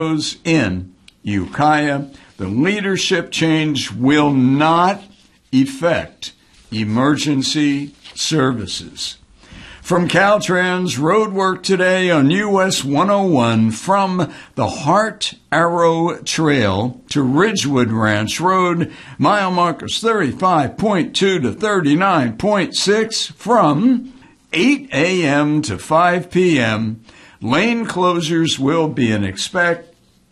in Ukiah. The leadership change will not affect emergency services. From Caltrans, road work today on US 101 from the Hart Arrow Trail to Ridgewood Ranch Road, mile markers 35.2 to 39.6 from 8 a.m. to 5 p.m. Lane closures will be in effect.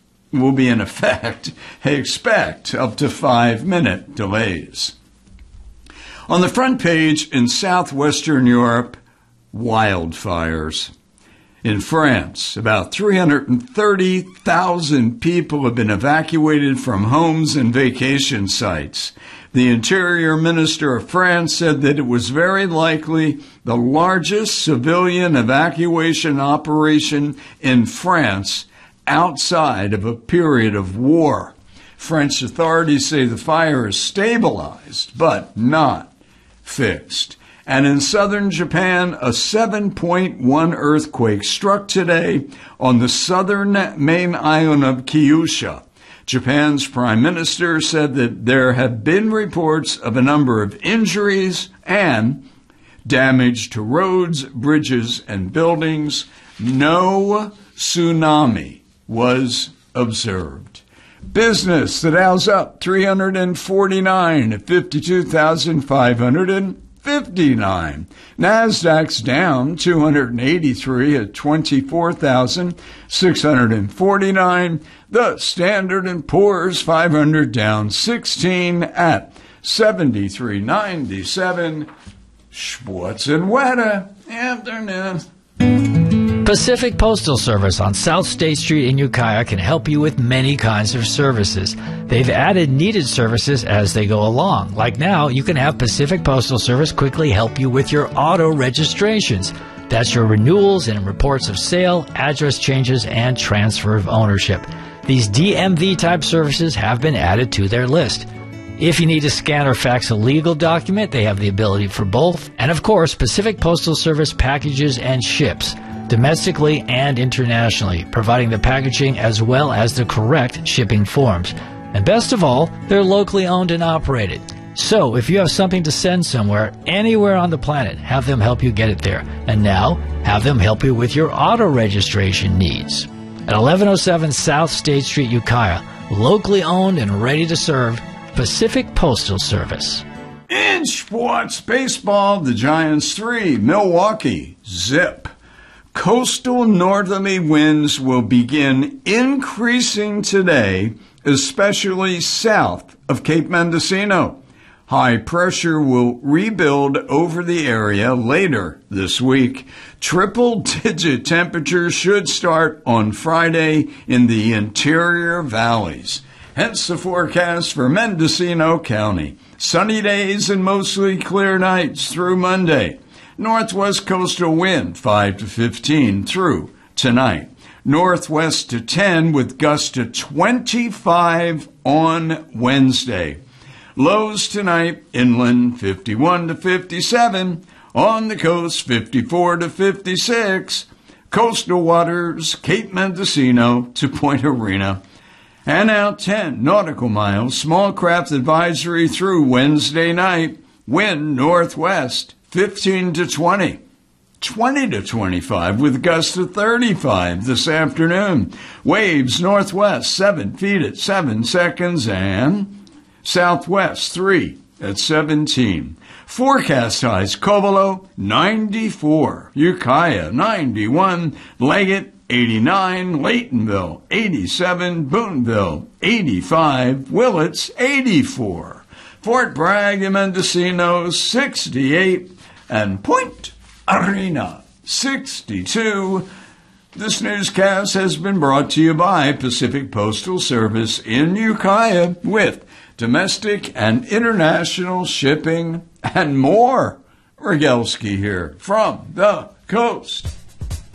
Expect up to 5-minute delays. On the front page in southwestern Europe, wildfires. In France, about 330,000 people have been evacuated from homes and vacation sites. The Interior Minister of France said that it was very likely the largest civilian evacuation operation in France outside of a period of war. French authorities say the fire is stabilized, but not fixed. And in southern Japan, a 7.1 earthquake struck today on the southern main island of Kyushu. Japan's prime minister said that there have been reports of a number of injuries and damage to roads, bridges, and buildings. No tsunami was observed. Business, the Dow's up 349 at 52,559. NASDAQ's down 283 at 24,649. The Standard & Poor's 500 down 16 at 73.97. Schwartz and Weta, afternoon. Pacific Postal Service on South State Street in Ukiah can help you with many kinds of services. They've added needed services as they go along. Like now, you can have Pacific Postal Service quickly help you with your auto registrations. That's your renewals and reports of sale, address changes, and transfer of ownership. These DMV-type services have been added to their list. If you need to scan or fax a legal document, they have the ability for both. And of course, Pacific Postal Service packages and ships domestically and internationally, providing the packaging as well as the correct shipping forms. And best of all, they're locally owned and operated. So if you have something to send somewhere, anywhere on the planet, have them help you get it there. And now, have them help you with your auto registration needs. At 1107 South State Street, Ukiah, locally owned and ready to serve, Pacific Postal Service. In sports, baseball, the Giants 3, Milwaukee, zip. Coastal northerly winds will begin increasing today, especially south of Cape Mendocino. High pressure will rebuild over the area later this week. Triple-digit temperatures should start on Friday in the interior valleys. Hence the forecast for Mendocino County. Sunny days and mostly clear nights through Monday. Northwest coastal wind 5 to 15 through tonight. Northwest to 10 with gusts to 25 on Wednesday. Lows tonight, inland 51 to 57. On the coast, 54 to 56. Coastal waters, Cape Mendocino to Point Arena. And out 10 nautical miles, small craft advisory through Wednesday night. Wind northwest 15 to 20, 20 to 25 with gusts to 35 this afternoon. Waves northwest 7 feet at 7 seconds and southwest 3 at 17. Forecast highs: Covelo 94, Ukiah 91, Leggett 89, Laytonville 87, Boonville 85, Willits 84, Fort Bragg and Mendocino 68, and Point Arena 62. This newscast has been brought to you by Pacific Postal Service in Ukiah with domestic and international shipping and more. Rogalski here from the coast.